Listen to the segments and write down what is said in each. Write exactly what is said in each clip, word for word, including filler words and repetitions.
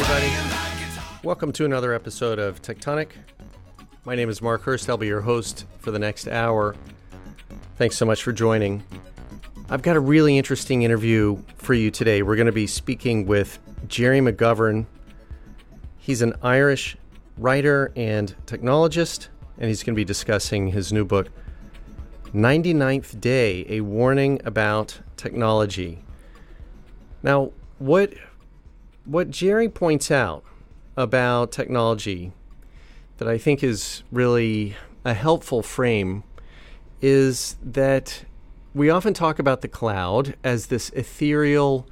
everybody. Welcome to another episode of Tectonic. My name is Mark Hurst. I'll be your host for the next hour. Thanks so much for joining. I've got a really interesting interview for you today. We're going to be speaking with Gerry McGovern. He's an Irish writer and technologist, and he's going to be discussing his new book, ninety-ninth Day, A Warning About Technology. Now, what what Gerry points out about technology that I think is really a helpful frame is that we often talk about the cloud as this ethereal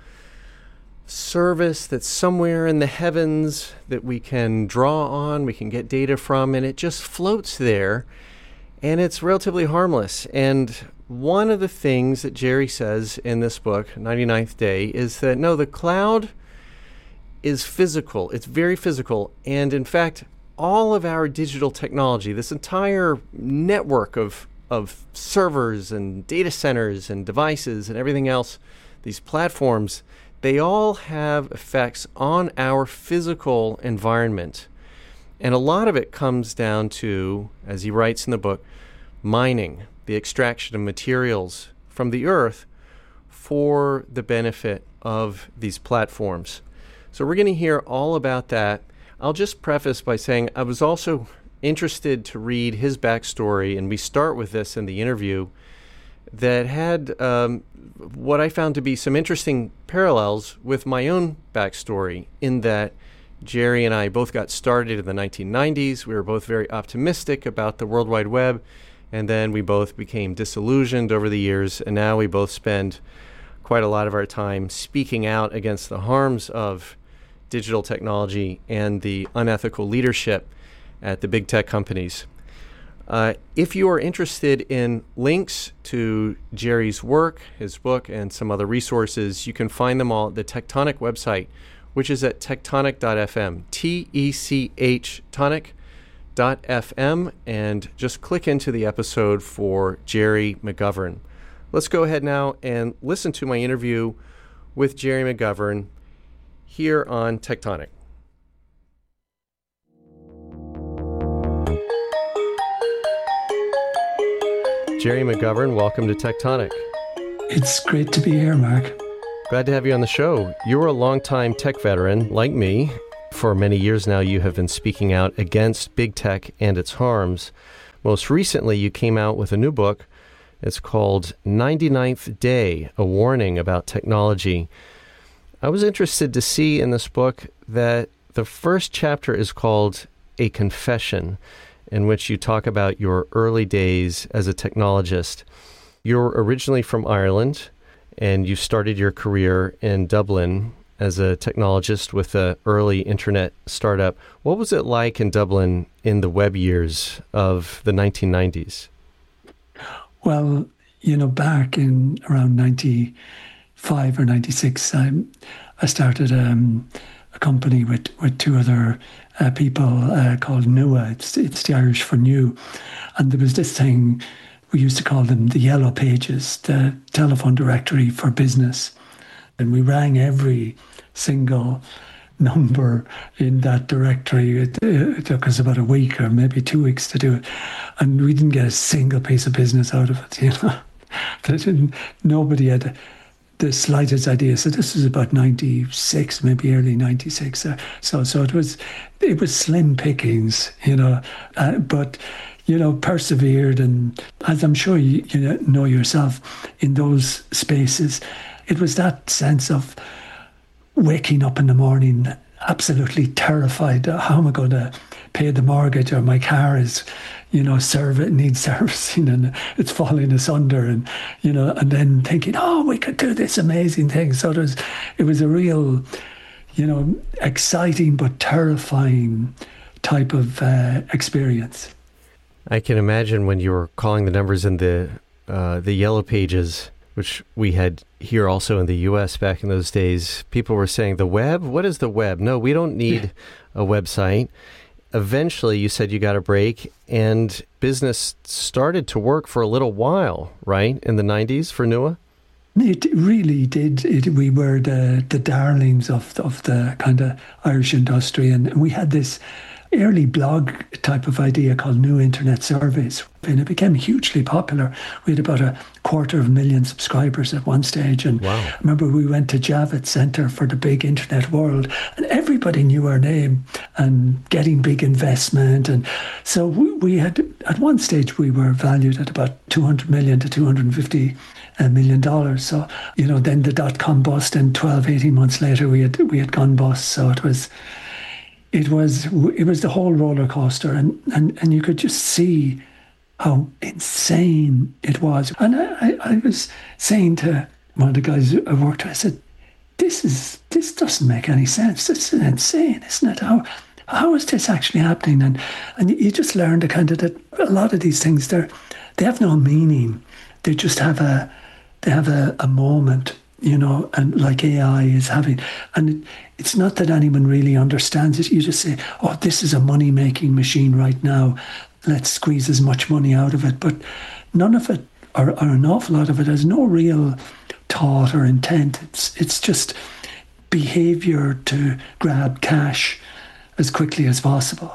service that's somewhere in the heavens that we can draw on, we can get data from, and it just floats there, and it's relatively harmless. And one of the things that Gerry says in this book, ninety-ninth Day, is that no, the cloud is physical. It's very physical. And in fact, all of our digital technology, this entire network of, of servers and data centers and devices and everything else, these platforms, they all have effects on our physical environment. And a lot of it comes down to, as he writes in the book, mining, the extraction of materials from the earth for the benefit of these platforms. So we're going to hear all about that. I'll just preface by saying I was also interested to read his backstory, and we start with this in the interview, that had um, what I found to be some interesting parallels with my own backstory, in that Gerry and I both got started in the nineteen nineties. We were both very optimistic about the World Wide Web, and then we both became disillusioned over the years, and now we both spend quite a lot of our time speaking out against the harms of digital technology and the unethical leadership at the big tech companies. Uh, if you are interested in links to Gerry's work, his book, and some other resources, you can find them all at the Tectonic website, which is at tectonic dot f m, T E C H tonic dot f m, and just click into the episode for Gerry McGovern. Let's go ahead now and listen to my interview with Gerry McGovern here on Tectonic. Gerry McGovern, welcome to Tectonic. It's great to be here, Mark. Glad to have you on the show. You're a longtime tech veteran, like me. For many years now, you have been speaking out against big tech and its harms. Most recently, you came out with a new book. It's called ninety-ninth Day, A Warning About Technology. I was interested to see in this book that the first chapter is called A Confession, in which you talk about your early days as a technologist. You're originally from Ireland, and you started your career in Dublin as a technologist with an early internet startup. What was it like in Dublin in the web years of the nineteen nineties? Well, you know, back in around ninety-five or ninety-six, I, I started um, a company with, with two other uh, people uh, called N U A. It's, it's the Irish for new. And there was this thing, we used to call them the Yellow Pages, the telephone directory for business. And we rang every single number in that directory. It, it took us about a week or maybe two weeks to do it. And we didn't get a single piece of business out of it, you know. But nobody had the slightest idea. So this was about ninety-six, maybe early ninety-six. Uh, so so it was it was slim pickings, you know. Uh, but, you know, persevered. And as I'm sure you, you know yourself, in those spaces, it was that sense of waking up in the morning absolutely terrified. How am I going to pay the mortgage? Or my car is, you know, serve it needs servicing and it's falling asunder, and you know, and then thinking, oh, we could do this amazing thing. So there's, it was a real, you know, exciting but terrifying type of uh, experience. I can imagine when you were calling the numbers in the uh, the Yellow Pages, which we had here also in the U S back in those days. People were saying, the web? What is the web? No, we don't need a website. Eventually, you said you got a break, and business started to work for a little while, right, in the nineties for N U A? It really did. It, we were the, the darlings of, of the kind of Irish industry. And we had this early blog type of idea called New Internet Surveys. And it became hugely popular. We had about a quarter of a million subscribers at one stage. And wow. I remember we went to Javits Centre for the big internet world, and everybody knew our name and getting big investment. And so we, we had, at one stage, we were valued at about two hundred million to two hundred fifty a million dollars. So, you know, then the dot-com bust, and twelve, eighteen months later, we had we had gone bust. So it was, it was, it was the whole roller coaster, and and and you could just see how insane it was. And I, I, I was saying to one of the guys I worked with, I said, "This is this doesn't make any sense. This is insane, isn't it? How how is this actually happening?" And and you just learn the kind of that a lot of these things, they're they have no meaning. They just have a They have a, a moment, you know, and like A I is having. And it, it's not that anyone really understands it. You just say, oh, this is a money-making machine right now. Let's squeeze as much money out of it. But none of it, or, or an awful lot of it, has no real thought or intent. It's, it's just behaviour to grab cash as quickly as possible.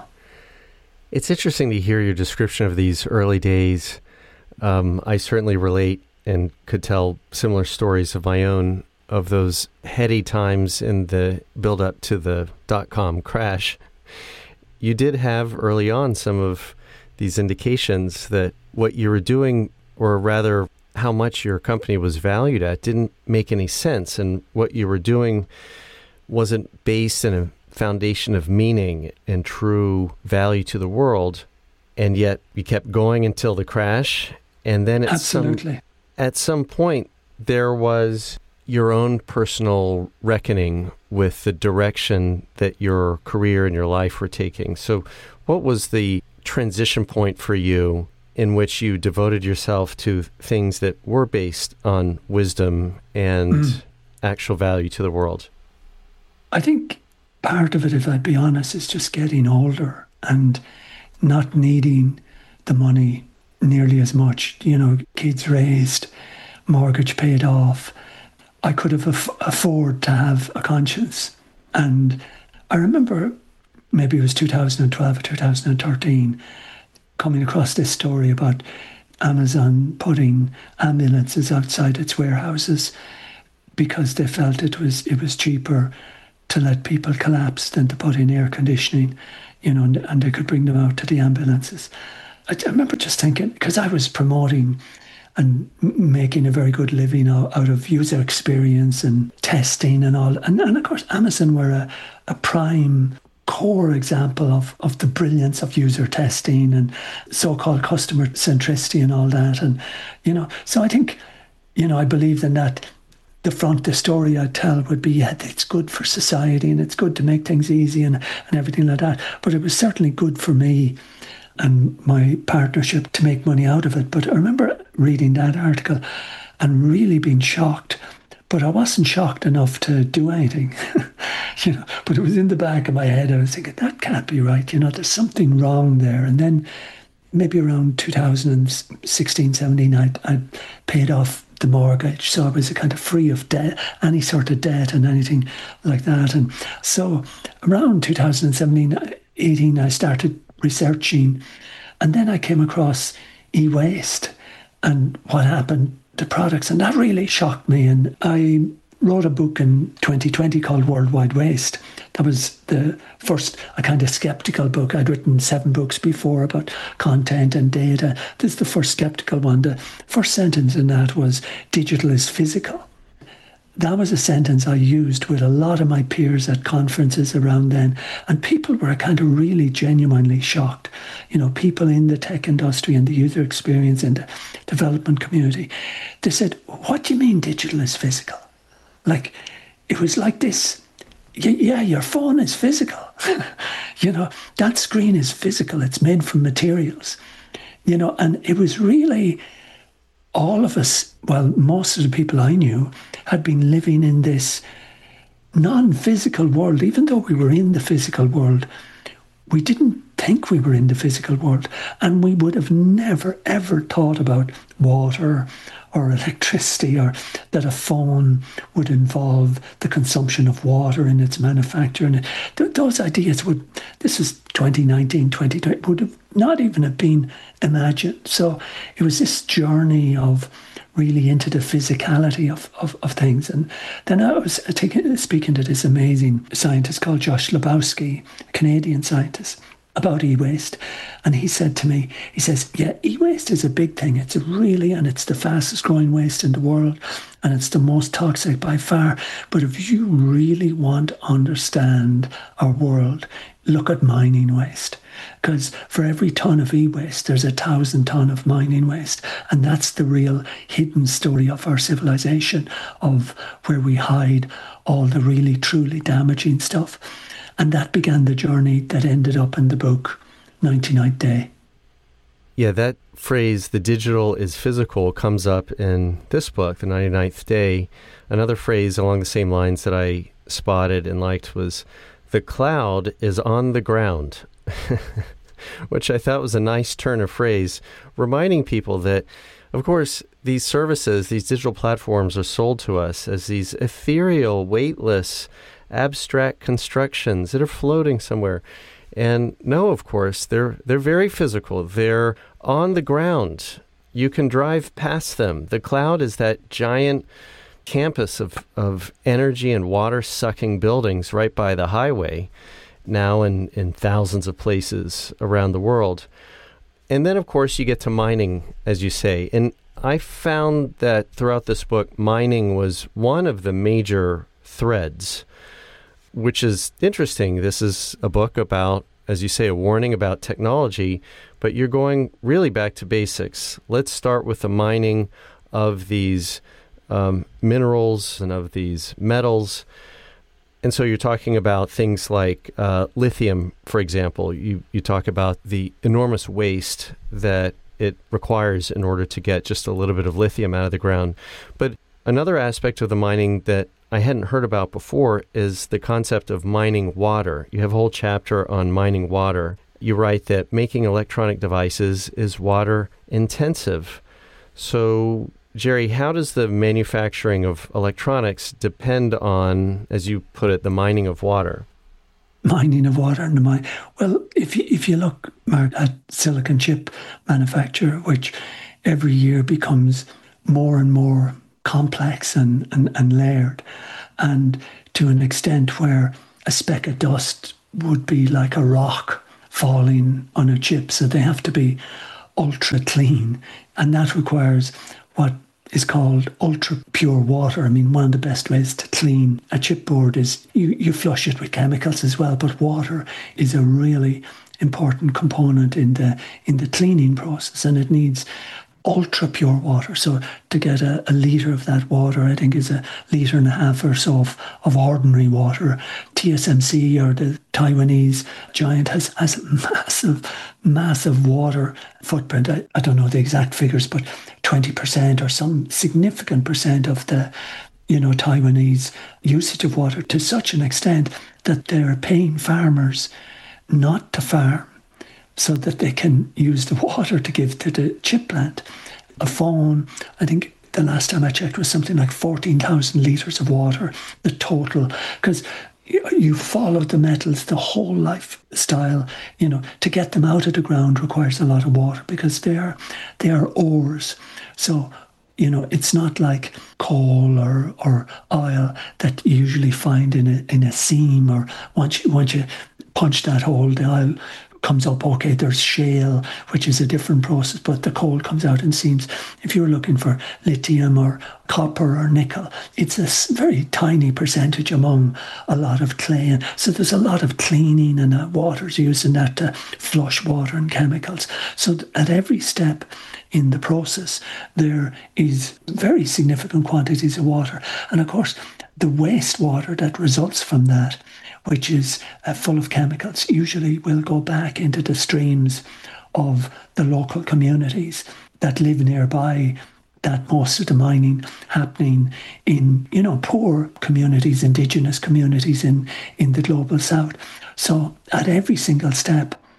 It's interesting to hear your description of these early days. Um, I certainly relate and could tell similar stories of my own, of those heady times in the build-up to the dot-com crash. You did have early on some of these indications that what you were doing, or rather how much your company was valued at, didn't make any sense, and what you were doing wasn't based in a foundation of meaning and true value to the world. And yet you kept going until the crash, and then at Absolutely. some At some point, there was your own personal reckoning with the direction that your career and your life were taking. So what was the transition point for you in which you devoted yourself to things that were based on wisdom and mm. actual value to the world? I think part of it, if I'd be honest, is just getting older and not needing the money nearly as much. You know, kids raised, mortgage paid off. I could have aff- afford to have a conscience. And I remember maybe it was two thousand twelve or two thousand thirteen coming across this story about Amazon putting ambulances outside its warehouses because they felt it was it was cheaper to let people collapse than to put in air conditioning, you know, and, and they could bring them out to the ambulances. I, I remember just thinking, because I was promoting and making a very good living out, out of user experience and testing and all. And, and of course, Amazon were a, a prime core example of, of the brilliance of user testing and so-called customer centricity and all that. And, you know, so I think, you know, I believed in that. The front, the story I'd tell would be, yeah, it's good for society and it's good to make things easy and, and everything like that. But it was certainly good for me and my partnership to make money out of it. But I remember reading that article and really being shocked. But I wasn't shocked enough to do anything, you know. But it was in the back of my head. I was thinking, that can't be right. You know, there's something wrong there. And then maybe around two thousand sixteen, seventeen, I I paid off the mortgage, so I was kind of free of debt, any sort of debt and anything like that. And so around two thousand seventeen, eighteen, I started researching, and then I came across e-waste and what happened to products, and that really shocked me. And I wrote a book in twenty twenty called Worldwide Waste. That was the first, a kind of skeptical book. I'd written seven books before about content and data. This is the first skeptical one. The first sentence in that was, digital is physical. That was a sentence I used with a lot of my peers at conferences around then. And people were kind of really genuinely shocked. You know, people in the tech industry and the user experience and the development community. They said, what do you mean digital is physical? Like, it was like this. Yeah, your phone is physical. You know, that screen is physical. It's made from materials. You know, and it was really all of us, well, most of the people I knew had been living in this non-physical world. Even though we were in the physical world, we didn't think we were in the physical world. And we would have never, ever thought about water or electricity, or that a phone would involve the consumption of water in its manufacture. And th- those ideas would, this is twenty nineteen, twenty twenty, would have not even have been imagined. So it was this journey of really into the physicality of, of, of things. And then I was taking, speaking to this amazing scientist called Josh Lebowski, a Canadian scientist, about e-waste. And he said to me, he says, yeah, e-waste is a big thing. It's a really, and it's the fastest growing waste in the world, and it's the most toxic by far. But if you really want to understand our world, look at mining waste. Because for every ton of e-waste, there's a thousand ton of mining waste. And that's the real hidden story of our civilization, of where we hide all the really, truly damaging stuff. And that began the journey that ended up in the book, ninety-ninth Day. Yeah, that phrase, the digital is physical, comes up in this book, The ninety-ninth Day. Another phrase along the same lines that I spotted and liked was, the cloud is on the ground, which I thought was a nice turn of phrase, reminding people that, of course, these services, these digital platforms are sold to us as these ethereal, weightless, abstract constructions that are floating somewhere. And no, of course, they're they're very physical. They're on the ground. You can drive past them. The cloud is that giant campus of, of energy and water-sucking buildings right by the highway, now in, in thousands of places around the world. And then, of course, you get to mining, as you say. And I found that throughout this book, mining was one of the major threads, which is interesting. This is a book about, as you say, a warning about technology, but you're going really back to basics. Let's start with the mining of these um, minerals and of these metals. And so you're talking about things like uh, lithium, for example. You, you talk about the enormous waste that it requires in order to get just a little bit of lithium out of the ground. But another aspect of the mining that I hadn't heard about before is the concept of mining water. You have a whole chapter on mining water. You write that making electronic devices is water intensive. So, Jerry, how does the manufacturing of electronics depend on, as you put it, the mining of water? Mining of water and the mine. Well, if you, if you look, Mark, at silicon chip manufacture, which every year becomes more and more complex and, and, and layered, and to an extent where a speck of dust would be like a rock falling on a chip. So they have to be ultra clean. And that requires what is called ultra pure water. I mean, one of the best ways to clean a chipboard is you, you flush it with chemicals as well, but water is a really important component in the in the cleaning process, and it needs ultra pure water. So to get a, a litre of that water, I think, is a litre and a half or so of, of ordinary water. T S M C, or the Taiwanese giant, has, has a massive, massive water footprint. I, I don't know the exact figures, but twenty percent or some significant percent of the, you know, Taiwanese usage of water, to such an extent that they're paying farmers not to farm, so that they can use the water to give to the chip plant. A phone, I think the last time I checked, was something like fourteen thousand litres of water, the total, because you follow the metals, the whole lifestyle, you know, to get them out of the ground requires a lot of water, because they are, they are ores. So, you know, it's not like coal or, or oil that you usually find in a in a seam, or once you, once you punch that hole, the oil comes up. Okay, there's shale, which is a different process, but the coal comes out in seams. If you're looking for lithium or copper or nickel, it's a very tiny percentage among a lot of clay. And so there's a lot of cleaning, and uh, water's used in that to flush water and chemicals. So th- at every step in the process, there is very significant quantities of water. And of course, the wastewater that results from that, which is uh, full of chemicals, usually will go back into the streams of the local communities that live nearby, that most of the mining happening in, you know, poor communities, indigenous communities in, in the global south. So at every single step,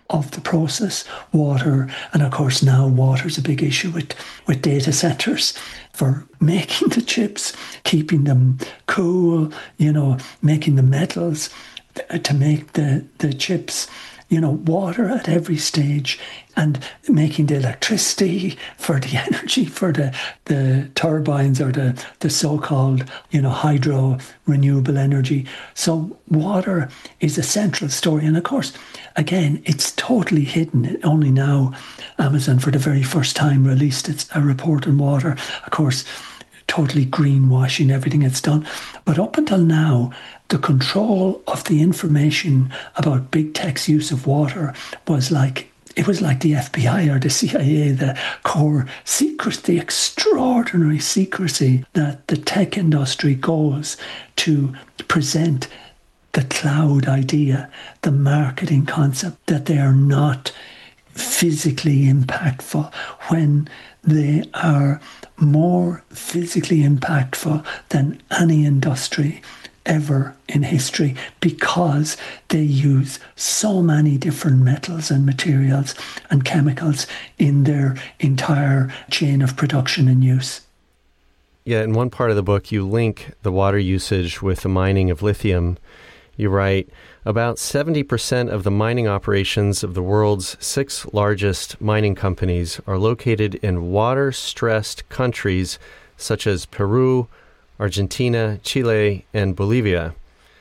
of the process, water. And of course now water's a big issue with, with data centers for making the chips, keeping them cool, you know, making the metals to make the, the chips, you know, water at every stage, and making the electricity for the energy for the, the turbines or the, the so-called, you know, hydro renewable energy. So water is a central story. And of course, again, it's totally hidden. Only now Amazon, for the very first time, released its, a report on water. Of course, totally greenwashing everything it's done. But up until now, the control of the information about big tech's use of water was like, it was like the F B I or the C I A, the core secret, the extraordinary secrecy that the tech industry goes to present the cloud idea, the marketing concept, that they are not physically impactful when they are more physically impactful than any industry ever in history, because they use so many different metals and materials and chemicals in their entire chain of production and use. Yeah, in one part of the book, you link the water usage with the mining of lithium. You write, about seventy percent of the mining operations of the world's six largest mining companies are located in water-stressed countries such as Peru, Argentina, Chile, and Bolivia.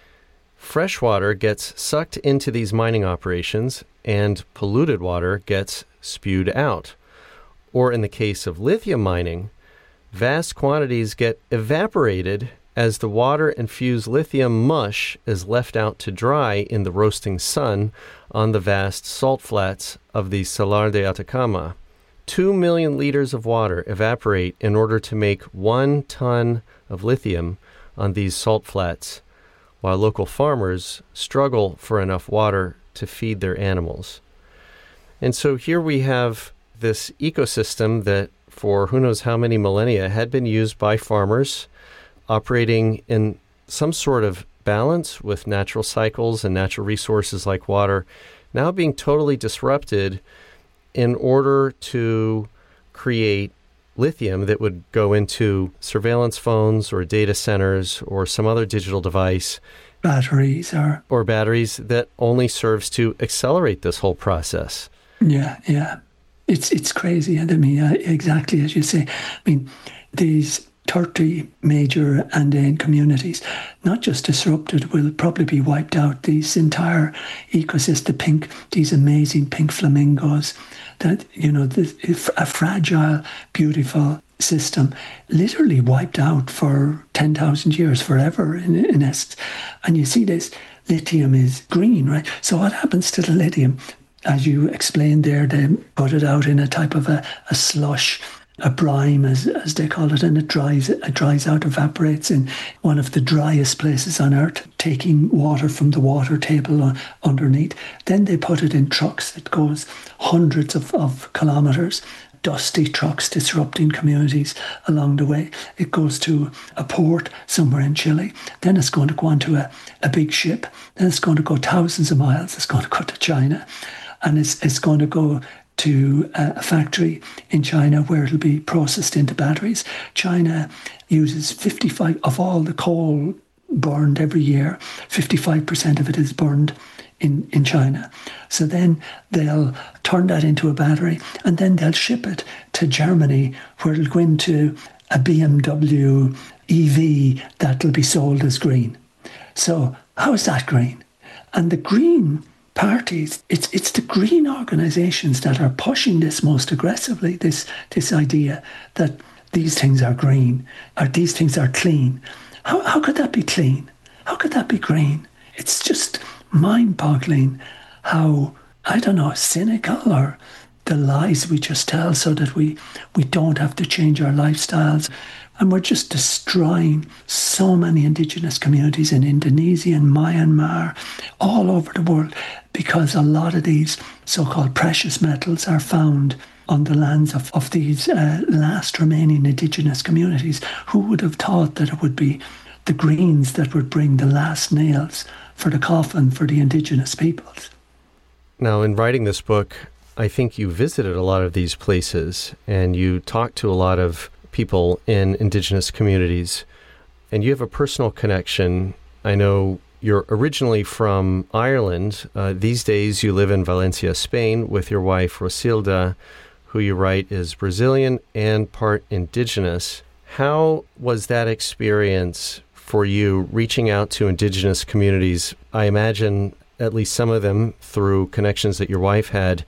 Fresh water gets sucked into these mining operations, and polluted water gets spewed out. Or in the case of lithium mining, vast quantities get evaporated as the water-infused lithium mush is left out to dry in the roasting sun on the vast salt flats of the Salar de Atacama. Two million liters of water evaporate in order to make one ton of lithium on these salt flats, while local farmers struggle for enough water to feed their animals. And so here we have this ecosystem that for who knows how many millennia had been used by farmers, operating in some sort of balance with natural cycles and natural resources like water, now being totally disrupted in order to create lithium that would go into surveillance phones or data centers or some other digital device. Batteries or... Or batteries that only serves to accelerate this whole process. Yeah, yeah. It's it's crazy. I mean, uh, exactly as you say. I mean, these thirty major Andean communities, not just disrupted, will probably be wiped out. These entire ecosystem, pink, these amazing pink flamingos, that, you know, the, a fragile, beautiful system, literally wiped out for ten thousand years, forever in, in essence. And you see this, lithium is green, right? So what happens to the lithium? As you explained there, they put it out in a type of a, a slush, a brine, as as they call it, and it dries it dries out, evaporates in one of the driest places on earth, taking water from the water table underneath. Then they put it in trucks that goes hundreds of, of kilometres, dusty trucks disrupting communities along the way. It goes to a port somewhere in Chile. Then it's going to go onto a, a big ship. Then it's going to go thousands of miles. It's going to go to China. And it's it's going to go to a factory in China where it'll be processed into batteries. China uses fifty-five of all the coal burned every year, fifty-five percent of it is burned in, in China. So then they'll turn that into a battery, and then they'll ship it to Germany, where it'll go into a B M W E V that'll be sold as green. So how is that green? And the green parties, it's it's the green organisations that are pushing this most aggressively, this this idea that these things are green, or these things are clean. How how could that be clean? How could that be green? It's just mind-boggling how, I don't know, cynical, or the lies we just tell so that we, we don't have to change our lifestyles. And we're just destroying so many indigenous communities in Indonesia and Myanmar, all over the world, because a lot of these so-called precious metals are found on the lands of, of these uh, last remaining indigenous communities. Who would have thought that it would be the greens that would bring the last nails for the coffin for the indigenous peoples? Now, in writing this book, I think you visited a lot of these places and you talked to a lot of people in indigenous communities, and you have a personal connection. I know you're originally from Ireland. Uh, these days you live in Valencia, Spain, with your wife, Rosilda, who you write is Brazilian and part indigenous. How was that experience for you, reaching out to indigenous communities? I imagine at least some of them through connections that your wife had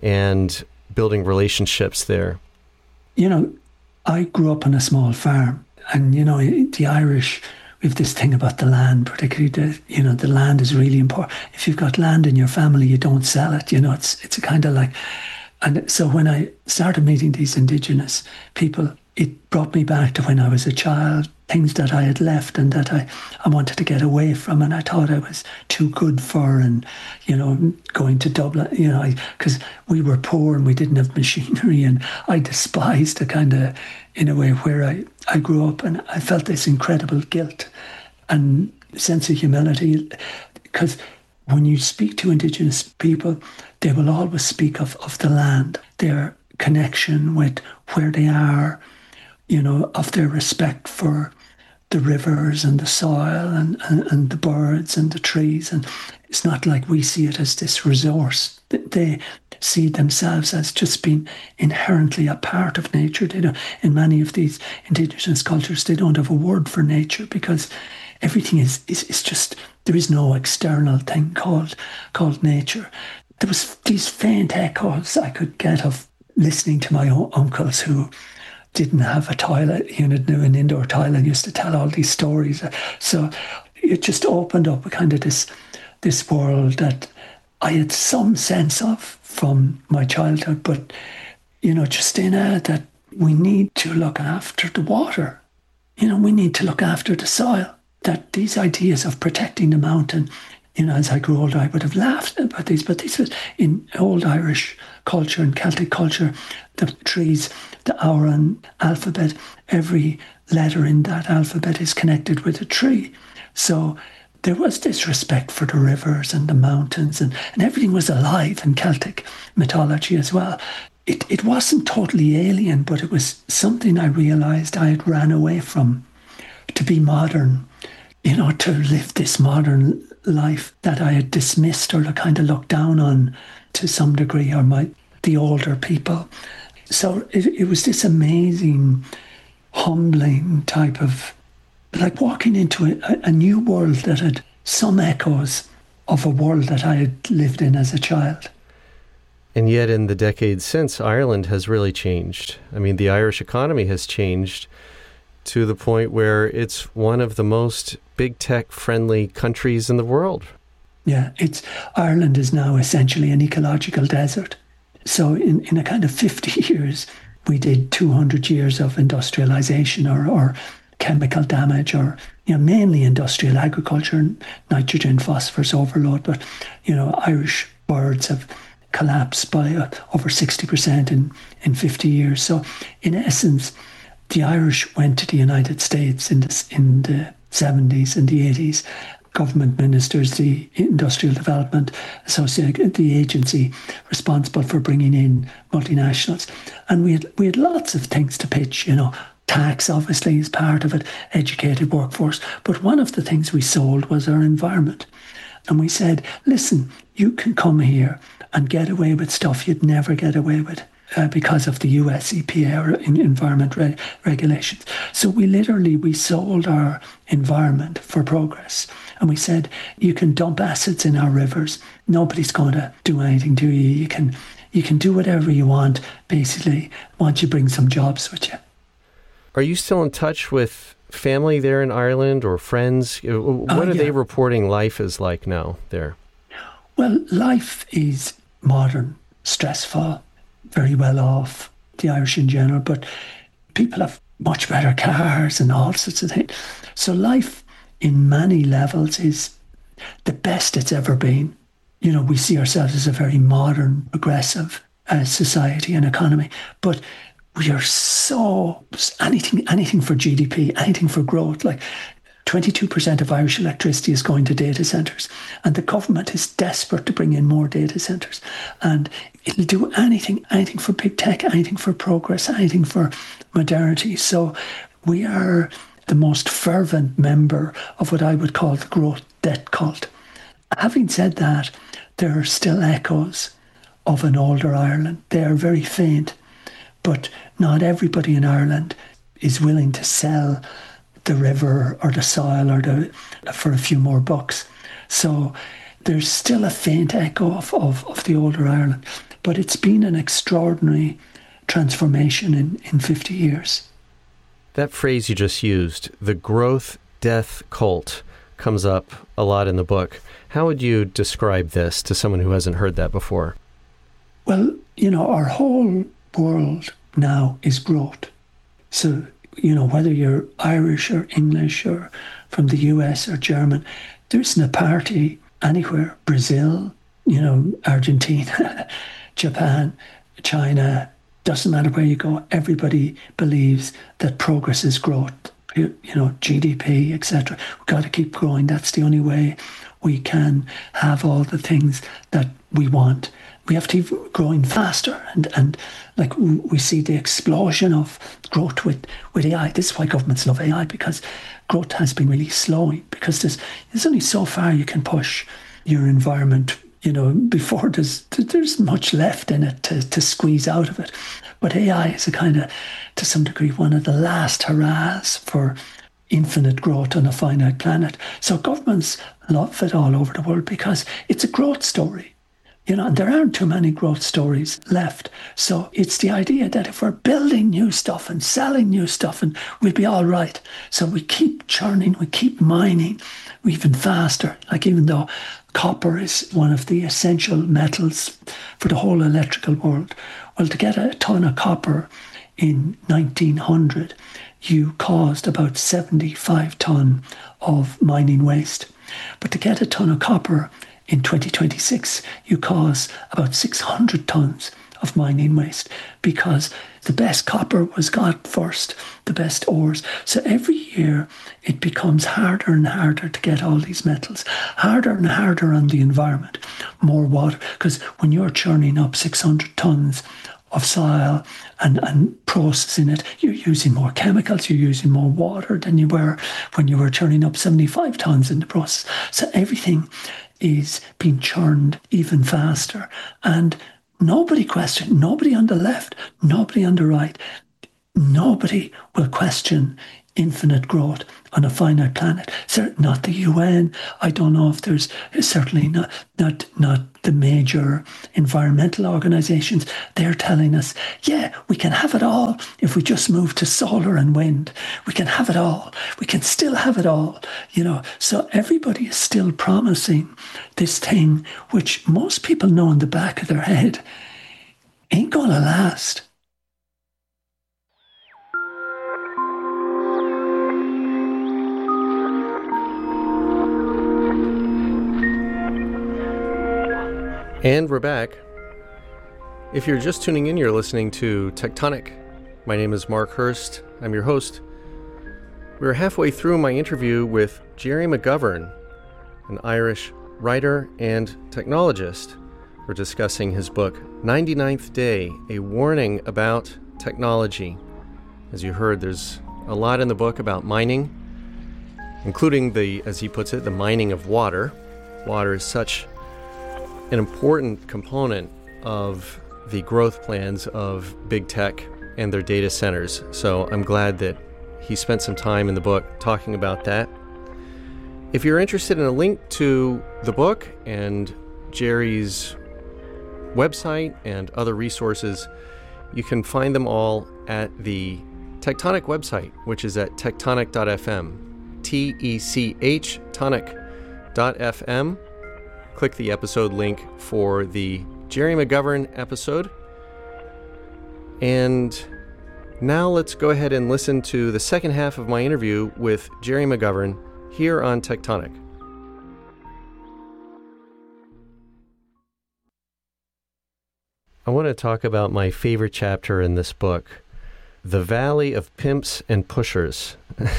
and building relationships there. You know, I grew up on a small farm, and, you know, the Irish, we have this thing about the land, particularly the, you know, the land is really important. If you've got land in your family, you don't sell it. You know, it's it's a kind of like, and so when I started meeting these indigenous people, it brought me back to when I was a child, things that I had left and that I, I wanted to get away from, and I thought I was too good for, and, you know, going to Dublin, you know, because we were poor and we didn't have machinery, and I despised the kind of, in a way, where I, I grew up, and I felt this incredible guilt and sense of humility, because when you speak to indigenous people, they will always speak of, of the land, their connection with where they are, you know, of their respect for the rivers and the soil and, and, and the birds and the trees. And it's not like we see it as this resource. They see themselves as just being inherently a part of nature. They don't, in many of these indigenous cultures, they don't have a word for nature because everything is, is, is just, there is no external thing called called nature. There was these faint echoes I could get of listening to my own uncles who didn't have a toilet unit, knew an indoor toilet, and used to tell all these stories. So it just opened up a kind of this this world that I had some sense of from my childhood, but, you know, Justina, that we need to look after the water. You know, we need to look after the soil. That these ideas of protecting the mountain, you know, as I grew older, I would have laughed about these, but this was in old Irish culture and Celtic culture, the trees, the Auran alphabet, every letter in that alphabet is connected with a tree. So there was this respect for the rivers and the mountains, and, and everything was alive in Celtic mythology as well. It, it wasn't totally alien, but it was something I realised I had ran away from, to be modern, you know, to live this modern life that I had dismissed or kind of looked down on to some degree, or my the older people. So it, it was this amazing, humbling type of, like walking into a, a new world that had some echoes of a world that I had lived in as a child. And yet in the decades since, Ireland has really changed. I mean, the Irish economy has changed to the point where it's one of the most big tech friendly countries in the world. Yeah, it's Ireland is now essentially an ecological desert. So in, in a kind of fifty years, we did two hundred years of industrialization or, or chemical damage, or, you know, mainly industrial agriculture and nitrogen, phosphorus overload. But, you know, Irish birds have collapsed by uh, over sixty percent in, in fifty years. So in essence, the Irish went to the United States in the, in the seventies and the eighties. Government ministers, the Industrial Development Association, the agency responsible for bringing in multinationals. And we had, we had lots of things to pitch, you know. Tax obviously is part of it, educated workforce. But one of the things we sold was our environment. And we said, listen, you can come here and get away with stuff you'd never get away with uh, because of the U S E P A or in environment re- regulations. So we literally, we sold our environment for progress. And we said, you can dump acids in our rivers. Nobody's going to do anything to you. You can, you can do whatever you want, basically, once you bring some jobs with you. Are you still in touch with family there in Ireland or friends? What uh, are yeah. they reporting life is like now there? Well, life is modern, stressful, very well off, the Irish in general, but people have much better cars and all sorts of things. So life in many levels is the best it's ever been. You know, we see ourselves as a very modern, progressive uh, society and economy, but we are so, anything anything for G D P, anything for growth. Like, twenty-two percent of Irish electricity is going to data centres, and the government is desperate to bring in more data centres. And it'll do anything, anything for big tech, anything for progress, anything for modernity. So we are the most fervent member of what I would call the growth debt cult. Having said that, there are still echoes of an older Ireland. They are very faint, but not everybody in Ireland is willing to sell the river or the soil or the for a few more bucks. So there's still a faint echo of, of, of the older Ireland, but it's been an extraordinary transformation in, in fifty years. That phrase you just used, the growth death cult, comes up a lot in the book. How would you describe this to someone who hasn't heard that before? Well, you know, our whole world now is growth. So, you know, whether you're Irish or English or from the U S or German, there isn't a party anywhere. Brazil, you know, Argentina, Japan, China, doesn't matter where you go, everybody believes that progress is growth. You know, G D P, et cetera. We've got to keep growing. That's the only way we can have all the things that we want. We have to keep growing faster, and, and like we see the explosion of growth with, with A I. This is why governments love A I, because growth has been really slowing, because there's there's only so far you can push your environment, you know, before there's there's much left in it to, to squeeze out of it. But A I is a kind of, to some degree, one of the last hurrahs for infinite growth on a finite planet. So governments love it all over the world because it's a growth story. You know, and there aren't too many growth stories left. So it's the idea that if we're building new stuff and selling new stuff, and we'll be all right. So we keep churning, we keep mining even faster. Like, even though copper is one of the essential metals for the whole electrical world, well, to get a ton of copper in nineteen hundred, you caused about seventy-five tonne of mining waste. But to get a ton of copper in twenty twenty-six, you cause about six hundred tonnes of mining waste, because the best copper was got first, the best ores. So every year it becomes harder and harder to get all these metals, harder and harder on the environment, more water, because when you're churning up six hundred tonnes of soil and, and processing it, you're using more chemicals, you're using more water than you were when you were churning up seventy-five tonnes in the process. So everything is being churned even faster. And nobody question, nobody on the left, nobody on the right, nobody will question infinite growth on a finite planet. So not the U N. I don't know if there's, certainly not not not the major environmental organizations. They're telling us, yeah, we can have it all if we just move to solar and wind. We can have it all. We can still have it all. You know, so everybody is still promising this thing, which most people know in the back of their head ain't gonna last. And we're back. If you're just tuning in, you're listening to Tectonic. My name is Mark Hurst. I'm your host. We're halfway through my interview with Gerry McGovern, an Irish writer and technologist. We're discussing his book, ninety-ninth Day, A Warning About Technology. As you heard, there's a lot in the book about mining, including the, as he puts it, the mining of water. Water is such an important component of the growth plans of big tech and their data centers. So I'm glad that he spent some time in the book talking about that. If you're interested in a link to the book and Gerry's website and other resources, you can find them all at the Tectonic website, which is at tectonic dot f m. T E C H, tonic dot f m. Click the episode link for the Gerry McGovern episode. And now let's go ahead and listen to the second half of my interview with Gerry McGovern here on Tectonic. I want to talk about my favorite chapter in this book, the valley of pimps and pushers.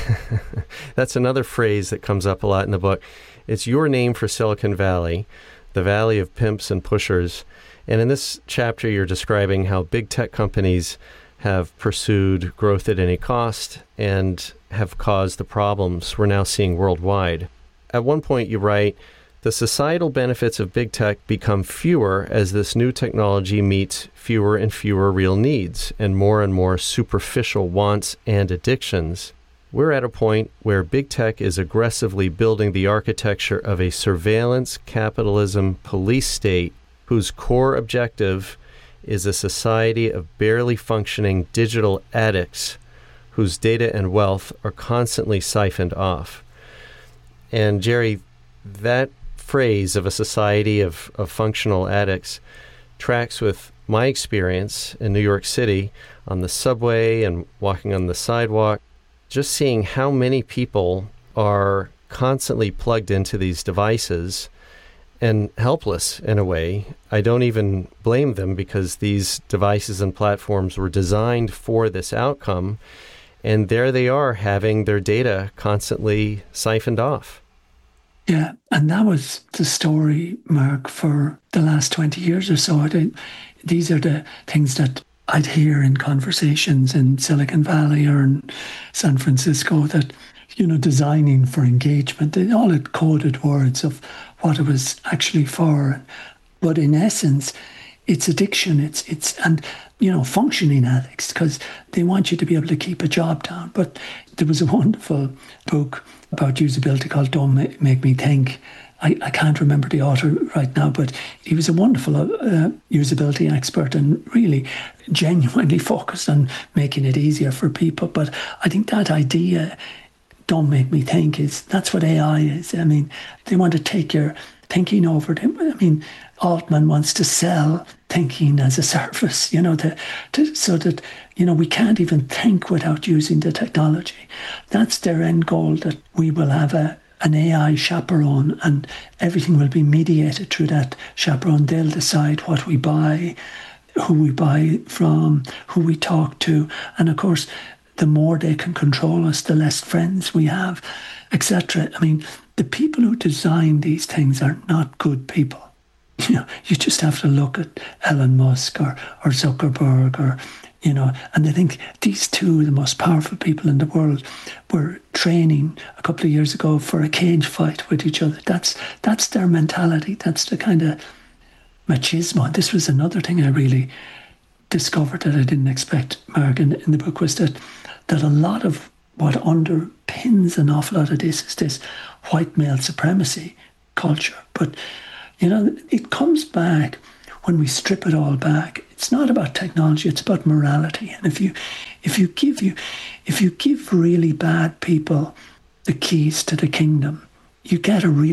That's another phrase that comes up a lot in the book. It's your name for Silicon Valley, the valley of pimps and pushers. And in this chapter, you're describing how big tech companies have pursued growth at any cost and have caused the problems we're now seeing worldwide. At one point, you write, the societal benefits of big tech become fewer as this new technology meets fewer and fewer real needs and more and more superficial wants and addictions. We're at a point where big tech is aggressively building the architecture of a surveillance capitalism police state whose core objective is a society of barely functioning digital addicts whose data and wealth are constantly siphoned off. And Jerry, that phrase of a society of, of functional addicts tracks with my experience in New York City on the subway and walking on the sidewalk, just seeing how many people are constantly plugged into these devices and helpless in a way. I don't even blame them because these devices and platforms were designed for this outcome, and there they are having their data constantly siphoned off. Yeah, and that was the story, Mark, for the last twenty years or so. I, these are the things that I'd hear in conversations in Silicon Valley or in San Francisco that, you know, designing for engagement, all it coded words of what it was actually for. But in essence, it's addiction, it's, it's and, you know, functioning addicts, because they want you to be able to keep a job down. But there was a wonderful book about usability called Don't Make Me Think. I, I can't remember the author right now, but he was a wonderful uh, usability expert and really genuinely focused on making it easier for people. But I think that idea, don't make me think, is that's what A I is. I mean, they want to take your thinking over them. I mean, Altman wants to sell thinking as a service, you know, to, to, so that, you know, we can't even think without using the technology. That's their end goal, that we will have a an A I chaperone and everything will be mediated through that chaperone. They'll decide what we buy, who we buy from, who we talk to. And of course, the more they can control us, the less friends we have, et cetera. I mean, the people who design these things are not good people. You know, you just have to look at Elon Musk or, or Zuckerberg or, you know, and I think these two are the most powerful people in the world were training a couple of years ago for a cage fight with each other. That's that's their mentality. That's the kind of machismo. This was another thing I really discovered that I didn't expect, Mark, in, in the book, was that that a lot of what underpins an awful lot of this is this white male supremacy culture. But, you know, it comes back when we strip it all back. It's not about technology, it's about morality. And if you if you give you if you give really bad people the keys to the kingdom, you get a really